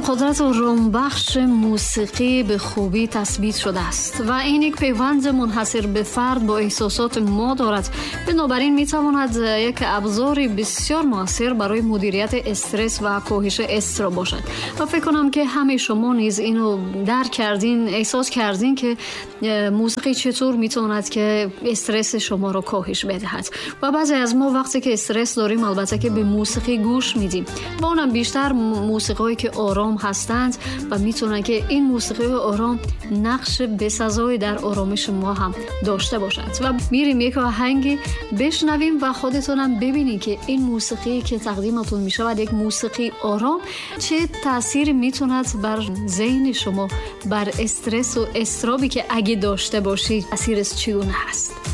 قدرت آرامبخش موسیقی به خوبی تثبیت شده است و این یک پیوند منحصر به فرد با احساسات ما دارد. بنابراین میتواند یک ابزار بسیار موثر برای مدیریت استرس و کاهش استرس باشد و فکر کنم که همه شما نیز اینو درک کردین، احساس کردین که موسیقی چطور میتواند که استرس شما رو کاهش بدهد. و بعضی از ما وقتی که استرس داریم البته که به موسیقی گوش میدیم و اونم بیشتر موسیقی که آرام هستند و میتونن که این موسیقی آرام نقش بسزایی در آرامش ما هم داشته باشد. و میریم یک آهنگی بشنویم و خودتونم ببینید که این موسیقی که تقدیمتون میشود یک موسیقی آرام چه تأثیری میتوند بر ذهن شما، بر استرس و استرابی که اگه داشته باشید تأثیرش چگونه هست.